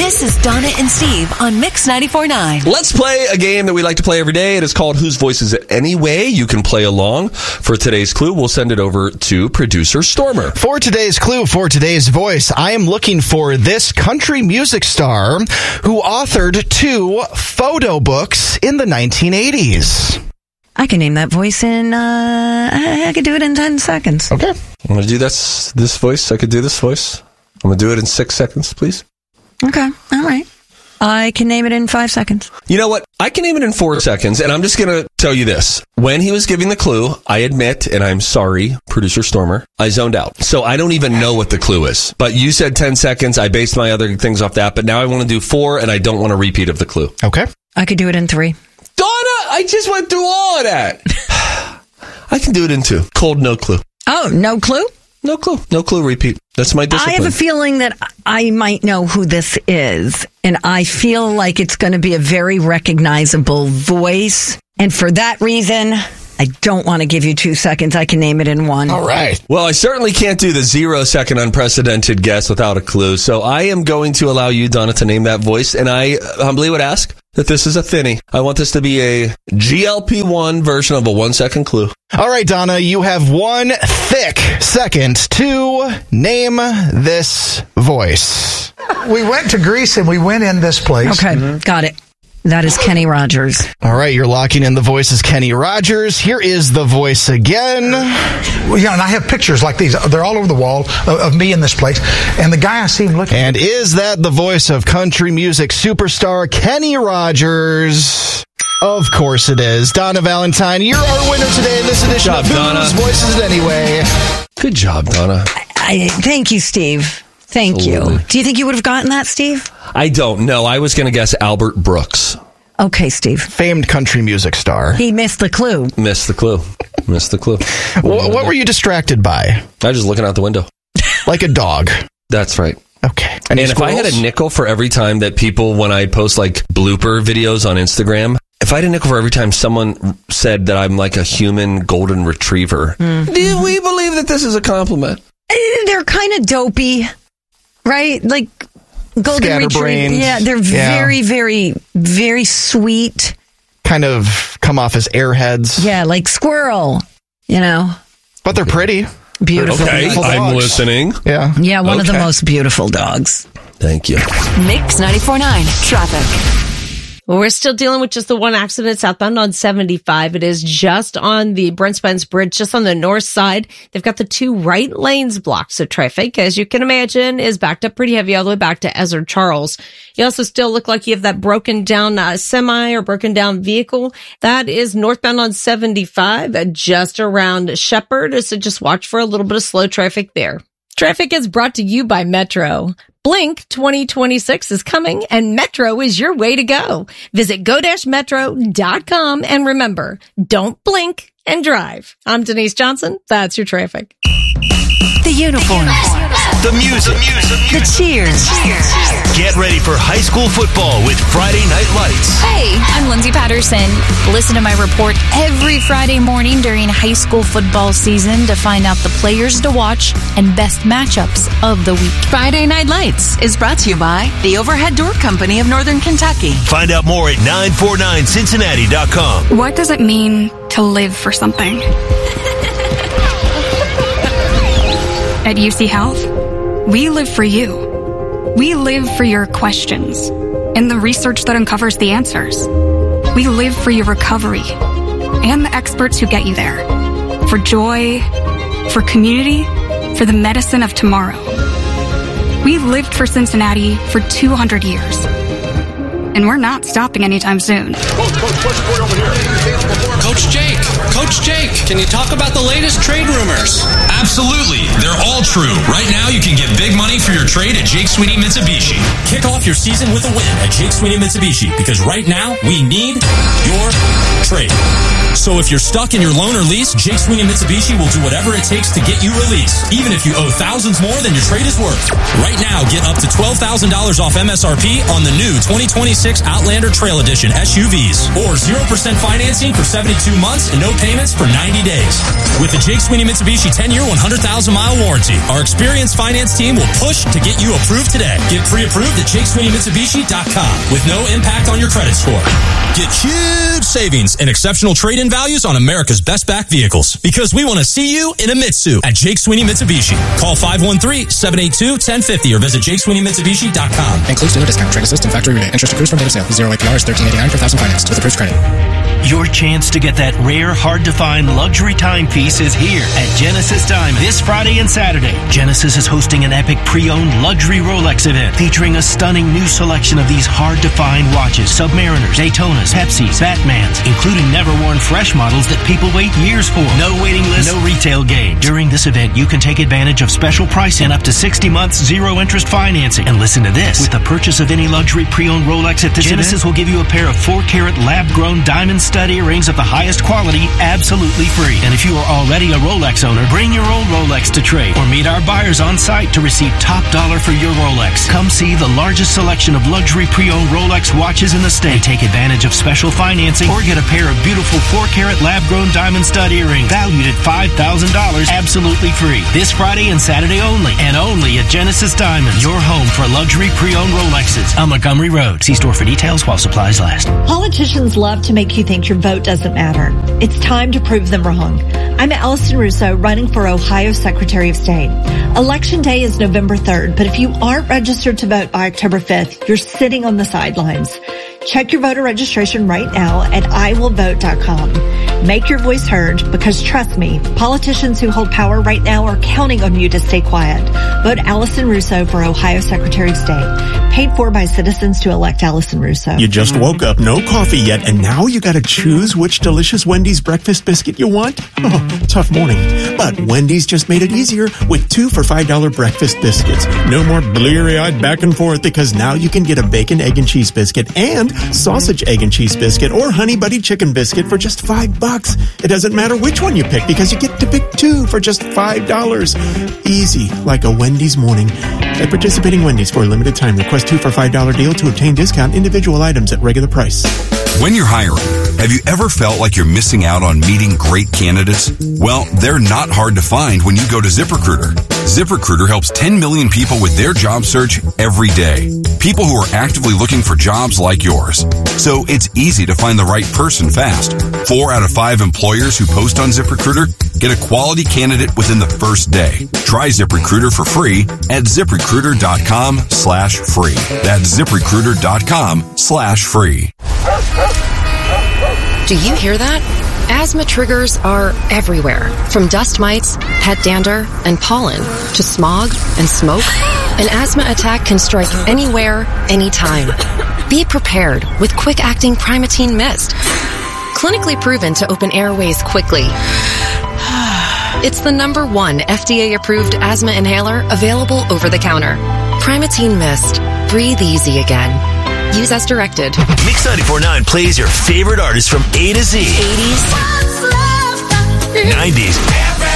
This is Donna and Steve on Mix 94.9. Let's play a game that we like to play every day. It is called Whose Voice Is It Anyway? You can play along. For today's clue, we'll send it over to producer Stormer. For today's clue, for today's voice, I am looking for this country music star who authored 2 photo books in the 1980s. I can name that voice in, I could do it in 10 seconds. Okay. I'm going to do this voice. I could do this voice. I'm going to do it in 6 seconds, please. Okay. All right. I can name it in 5 seconds. You know what? I can name it in 4 seconds, and I'm just going to tell you this. When he was giving the clue, I admit, and I'm sorry, producer Stormer, I zoned out. So I don't even know what the clue is. But you said 10 seconds. I based my other things off that, but now I want to do 4, and I don't want a repeat of the clue. Okay. I could do it in 3. Donna, I just went through all of that. I can do it in 2. Cold, no clue. Oh, no clue? No clue. No clue repeat. That's my discipline. I have a feeling that I might know who this is, and I feel like it's going to be a very recognizable voice. And for that reason, I don't want to give you 2 seconds. I can name it in 1. All right. Well, I certainly can't do the 0-second unprecedented guess without a clue. So I am going to allow you, Donna, to name that voice. And I humbly would ask that this is a thinny. I want this to be a GLP-1 version of a 1-second clue. All right, Donna, you have 1 thick second to name this voice. We went to Greece and we went in this place. Okay, got it. That is Kenny Rogers. All right, you're locking in the voice as Kenny Rogers. Here is the voice again. Well, yeah, and I have pictures like these. They're all over the wall of me in this place. And the guy I see him looking. And is that the voice of country music superstar Kenny Rogers? Of course it is. Donna Valentine, you're our winner today in this edition of Whose Voice Is It Anyway? Good job, Donna. Thank you, Steve. Thank you. Do you think you would have gotten that, Steve? I don't know. I was going to guess Albert Brooks. Okay, Steve. Famed country music star. He missed the clue. Missed the clue. What were you distracted by? I was just looking out the window. Like a dog. That's right. Okay. And if I had a nickel for every time that people, when I post like blooper videos on Instagram, if I had a nickel for every time someone said that I'm like a human golden retriever, do we believe that this is a compliment? They're kind of dopey, right? Like golden retriever. Yeah, they're very, very, very sweet. Kind of come off as airheads. Yeah, like squirrel, you know. But they're pretty. Beautiful. Okay, I'm listening. Yeah. Yeah, one of the most beautiful dogs. Thank you. Mix 94.9 traffic. Well, we're still dealing with just the one accident southbound on 75. It is just on the Brent Spence Bridge, just on the north side. They've got the 2 right lanes blocked. So traffic, as you can imagine, is backed up pretty heavy all the way back to Ezra Charles. You also still look like you have that broken down semi or broken down vehicle. That is northbound on 75, just around Shepherd. So just watch for a little bit of slow traffic there. Traffic is brought to you by Metro. Blink 2026 is coming, and Metro is your way to go. Visit go-metro.com, and remember, don't blink and drive. I'm Denise Johnson. That's your traffic. The uniforms. The music. The cheers. Get ready for high school football with Friday Night Lights. Hey, I'm Lindsay Patterson. Listen to my report every Friday morning during high school football season to find out the players to watch and best matchups of the week. Friday Night Lights is brought to you by the Overhead Door Company of Northern Kentucky. Find out more at 949cincinnati.com. What does it mean to live for something? At UC Health, we live for you. We live for your questions and the research that uncovers the answers. We live for your recovery and the experts who get you there. For joy, for community, for the medicine of tomorrow. We lived for Cincinnati for 200 years. And we're not stopping anytime soon. Coach Jake, can you talk about the latest trade rumors? Absolutely. They're all true. Right now, you can get big money for your trade at Jake Sweeney Mitsubishi. Kick off your season with a win at Jake Sweeney Mitsubishi, because right now, we need your trade. So if you're stuck in your loan or lease, Jake Sweeney Mitsubishi will do whatever it takes to get you released, even if you owe thousands more than your trade is worth. Right now, get up to $12,000 off MSRP on the new 2026 Outlander Trail Edition SUVs, or 0% financing for 72 months and no payments for 90 days. With the Jake Sweeney Mitsubishi 10-year, 100,000-mile warranty, our experienced finance team will push to get you approved today. Get pre-approved at JakeSweeneyMitsubishi.com with no impact on your credit score. Get huge savings and exceptional trade-in values on America's best back vehicles, because we want to see you in a Mitsu at Jake Sweeney Mitsubishi. Call 513-782-1050 or visit JakeSweeneyMitsubishi.com. Includes dealer discount, trade assist, and factory rebate. Interest accrues from date of sale. 0 APR is $13.89 per thousand financed with approved credit. Your chance to get that rare, hard-to-find luxury timepiece is here at Genesis Diamond this Friday and Saturday. Genesis is hosting an epic pre-owned luxury Rolex event featuring a stunning new selection of these hard-to-find watches, Submariners, Daytonas, Pepsis, Batmans, including never-worn fresh models that people wait years for. No waiting list, no retail gain. During this event, you can take advantage of special pricing, up to 60 months, zero-interest financing. And listen to this. With the purchase of any luxury pre-owned Rolex at this Genesis will give you a pair of 4-carat lab-grown diamond stud earrings of the highest quality, absolutely free. And if you are already a Rolex owner, bring your old Rolex to trade or meet our buyers on site to receive top dollar for your Rolex. Come see the largest selection of luxury pre-owned Rolex watches in the state. Take advantage of special financing or get a pair of beautiful 4-carat lab-grown diamond stud earrings valued at $5,000, absolutely free. This Friday and Saturday only, and only at Genesis Diamonds, your home for luxury pre-owned Rolexes on Montgomery Road. See store for details while supplies last. Politicians love to make you think your vote doesn't matter. It's time to prove them wrong. I'm Allison Russo, running for Ohio Secretary of State. Election day is November 3rd, but if you aren't registered to vote by October 5th, you're sitting on the sidelines. Check your voter registration right now at iwillvote.com. Make your voice heard, because trust me, politicians who hold power right now are counting on you to stay quiet. Vote Allison Russo for Ohio Secretary of State. Paid for by citizens to elect Allison Russo. You just woke up, no coffee yet, and now you gotta choose which delicious Wendy's breakfast biscuit you want? Oh, tough morning. But Wendy's just made it easier with 2 for $5 breakfast biscuits. No more bleary-eyed back and forth, because now you can get a bacon, egg, and cheese biscuit and sausage, egg, and cheese biscuit or honey buddy chicken biscuit for just $5. It doesn't matter which one you pick, because you get to pick 2 for just $5. Easy, like a Wendy's morning. At participating Wendy's for a limited time, request 2 for $5 deal to obtain discount individual items at regular price. When you're hiring, have you ever felt like you're missing out on meeting great candidates? Well, they're not hard to find when you go to ZipRecruiter. ZipRecruiter helps 10 million people with their job search every day. People who are actively looking for jobs like yours. So it's easy to find the right person fast. 4 out of 5 employers who post on ZipRecruiter get a quality candidate within the first day. Try ZipRecruiter for free at ZipRecruiter.com/free. That's ZipRecruiter.com/free. Do you hear that? Asthma triggers are everywhere, from dust mites, pet dander, and pollen, to smog and smoke. An asthma attack can strike anywhere, anytime. Be prepared with quick-acting Primatene Mist. Clinically proven to open airways quickly. It's the #1 FDA-approved asthma inhaler available over the counter. Primatene Mist. Breathe easy again. Use as directed. Mix 94.9 plays your favorite artists from A to Z. 80s. 90s.